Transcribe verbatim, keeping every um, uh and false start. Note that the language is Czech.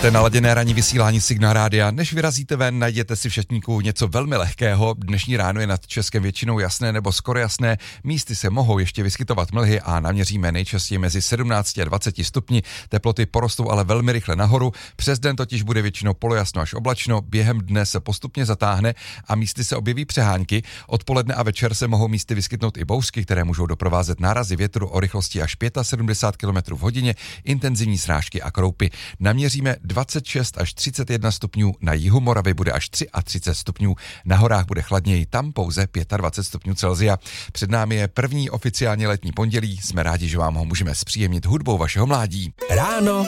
Máte naladěné ranní vysílání Signál Rádia. Než vyrazíte ven, najděte si v šatníku něco velmi lehkého. Dnešní ráno je nad Českem většinou jasné nebo skoro jasné. Místy se mohou ještě vyskytovat mlhy a naměříme nejčastěji mezi sedmnáct a dvacet stupni. Teploty porostou ale velmi rychle nahoru. Přes den totiž bude většinou polojasno až oblačno. Během dne se postupně zatáhne a místy se objeví přehánky. Odpoledne a večer se mohou místy vyskytnout i bouřky, které můžou doprovázet nárazy větru o rychlosti až sedmdesát pět kilometrů v hodině, intenzivní srážky a kroupy. Naměříme dvacet šest až třicet jedna stupňů, na jihu Moravy bude až třicet tři stupňů, na horách bude chladněji, tam pouze dvacet pět stupňů Celsia. Před námi je první oficiálně letní pondělí, jsme rádi, že vám ho můžeme zpříjemnit hudbou vašeho mládí. Ráno